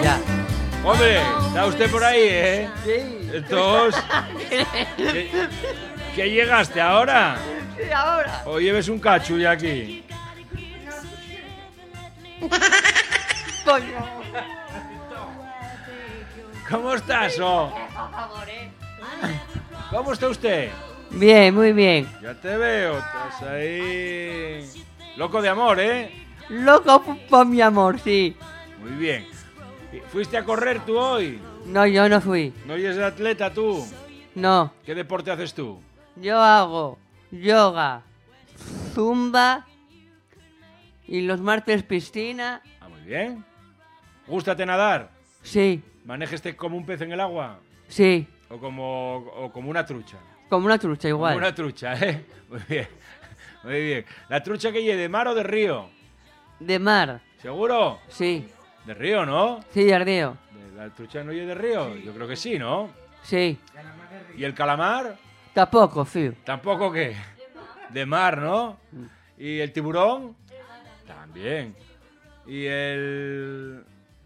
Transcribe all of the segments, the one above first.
Ya. Hombre, está usted por ahí, ¿eh? Sí. Entonces, ¿qué llegaste ahora? Sí, ahora. ¿O lleves un cachu aquí? Coño. ¿Cómo estás, ¿Cómo está usted? Bien, muy bien. Ya te veo, estás ahí... Loco de amor, ¿eh? Loco por mi amor, sí. Muy bien. ¿Fuiste a correr tú hoy? No, yo no fui. ¿No eres atleta tú? No. ¿Qué deporte haces tú? Yo hago yoga, zumba y los martes piscina. Ah, muy bien. ¿Gústate nadar? Sí, ¿Manéjate como un pez en el agua? sí. ¿O como una trucha? Como una trucha igual. Como una trucha, ¿eh? Muy bien. Muy bien. ¿La trucha que lleve de mar o de río? De mar. ¿Seguro? Sí. De río, ¿no? Sí, de ardeo. ¿La trucha no lleve de río? Yo creo que sí, ¿no? Sí. ¿Y el calamar? Tampoco, fío. ¿Tampoco qué? De mar, ¿no? ¿Y el tiburón? También. ¿Y el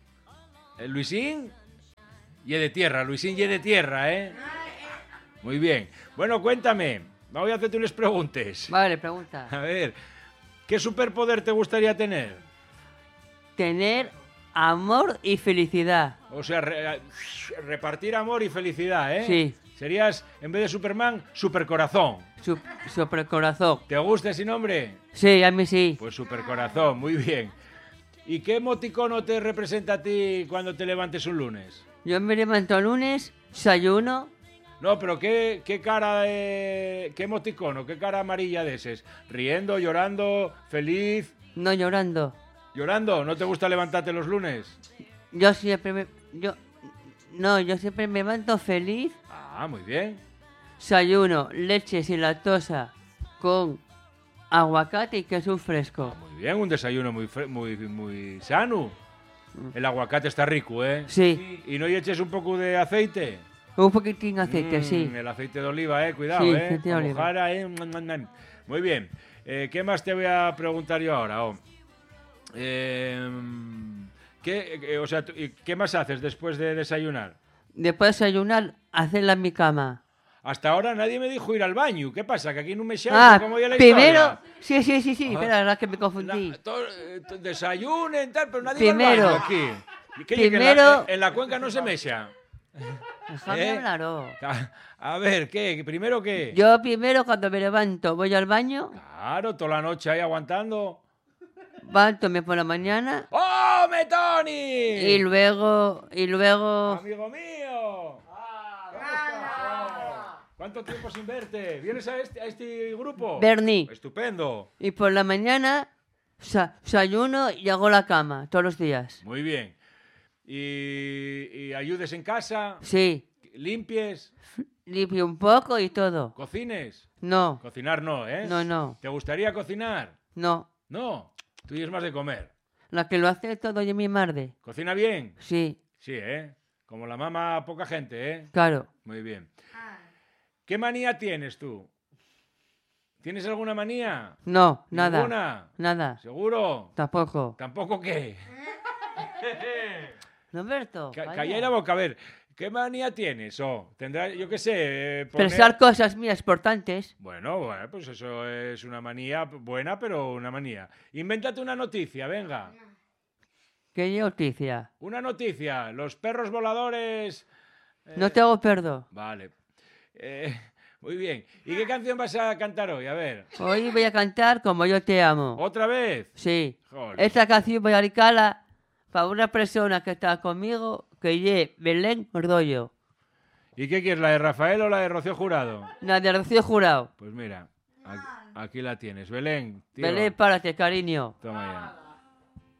Luisín? Y de tierra, Luisín y de tierra, ¿eh? Muy bien. Bueno, cuéntame. Voy a hacerte unas preguntas. Vale, pregunta. A ver, ¿qué superpoder te gustaría tener? Tener amor y felicidad. O sea, repartir amor y felicidad, ¿eh? Sí. Serías, en vez de Superman, Supercorazón. Supercorazón. ¿Te gusta ese nombre? Sí, a mí sí. Pues Supercorazón, muy bien. ¿Y qué emoticono te representa a ti cuando te levantes un lunes? Yo me levanto el lunes, desayuno. No, pero ¿qué cara de... ¿Qué emoticono? ¿Qué cara amarilla de ese? ¿Riendo, llorando, feliz? No llorando. ¿Llorando? ¿No te gusta levantarte los lunes? Yo siempre me... Yo siempre me levanto feliz. Ah, muy bien. Desayuno, leche sin lactosa con aguacate y queso fresco. Muy bien, un desayuno muy sano. El aguacate está rico, ¿eh? Sí. ¿Y no le eches un poco de aceite? Un poquitín de aceite, sí. El aceite de oliva, cuidado, Sí, ¿eh? aceite de oliva. Mojara, Muy bien. ¿Qué más te voy a preguntar yo ahora? ¿Qué más haces después de desayunar? Después de desayunar, hacerla en mi cama. Hasta ahora nadie me dijo ir al baño. ¿Qué pasa? ¿Que aquí no me llamas? ¿Cómo ya la primero... historia? Sí. Espera, la verdad que me confundí. Desayunen, tal, pero nadie Primero. va al baño aquí. Primero... En la cuenca no se mecha. Déjame hablar, oh. A ver, ¿qué? ¿Primero qué? Yo primero cuando me levanto voy al baño. Claro, toda la noche ahí aguantando. Levantóme por la mañana. ¡Oh, Metoni! Y luego... ¡Amigo mío! ¿Cuánto tiempo sin verte? ¿Vienes a este grupo? Bernie. Estupendo. Y por la mañana desayuno y hago la cama todos los días. Muy bien. ¿Y ayudes en casa? Sí. ¿Limpies? Limpio un poco y todo. ¿Cocines? No. Cocinar no, ¿eh? No. ¿Te gustaría cocinar? No. No. Tú eres más de comer. La que lo hace todo es mi madre. ¿Cocina bien? Sí. Sí, ¿eh? Como la mamá, poca gente, ¿eh? Claro. Muy bien. ¿Qué manía tienes tú? ¿Tienes alguna manía? No, nada. ¿Ninguna? Nada. ¿Seguro? Tampoco. ¿Tampoco qué? Roberto. Calla la boca, a ver. ¿Qué manía tienes? Tendrá, yo qué sé... Pensar cosas mías importantes. Bueno, pues eso es una manía buena, pero una manía. Invéntate una noticia, venga. ¿Qué noticia? Una noticia. Los perros voladores... No te hago perdo. Vale. Muy bien. ¿Y qué canción vas a cantar hoy? A ver. Hoy voy a cantar Como yo te amo. ¿Otra vez? Sí. Joder. Esta canción voy a dedicarla para una persona que está conmigo, que es Belén Ordollo. ¿Y qué quieres, la de Rafael o la de Rocío Jurado? La de Rocío Jurado. Pues mira, aquí la tienes. Belén, tío. Belén, párate, cariño. Toma ya.